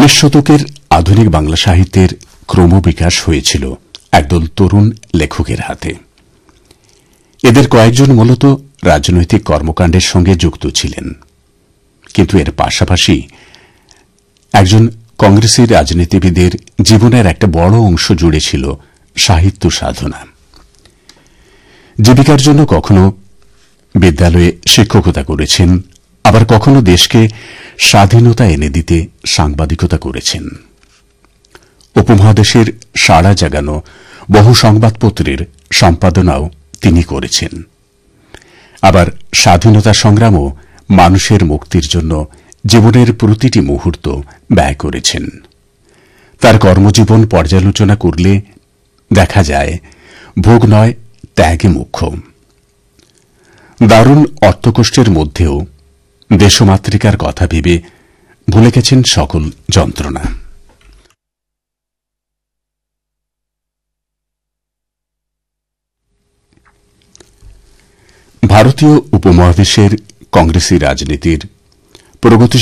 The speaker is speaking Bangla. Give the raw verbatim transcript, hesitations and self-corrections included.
উনিশ শতকের আধুনিক বাংলা সাহিত্যের ক্রমবিকাশ হয়েছিল একদল তরুণ লেখকের হাতে। এদের কয়েকজন মূলত রাজনৈতিক কর্মকাণ্ডের সঙ্গে যুক্ত ছিলেন, কিন্তু এর পাশাপাশি একজন কংগ্রেসী রাজনীতিবিদের জীবনের একটা বড় অংশ জুড়ে ছিল সাহিত্য সাধনা। জীবিকার জন্য কখনো বিদ্যালয়ে শিক্ষকতা করেছেন, আবার কখনো দেশকে স্বাধীনতা এনে দিতে সাংবাদিকতা করেছেন। উপমহাদেশের সাড়া জাগানো বহু সংবাদপত্রের সম্পাদনাও তিনি করেছেন। আবার স্বাধীনতা সংগ্রামও মানুষের মুক্তির জন্য জীবনের প্রতিটি মুহূর্ত ব্যয় করেছেন। তার কর্মজীবন পর্যালোচনা করলে দেখা যায় ভোগ নয়, ত্যাগই মুখ্য। দারুণ অর্থকষ্টের মধ্যেও দেশমাতৃকার কথা ভেবে ভুলে গেছেন সকল যন্ত্রণা। ভারতীয় উপমহাদেশের কংগ্রেসী রাজনীতির প্রগতি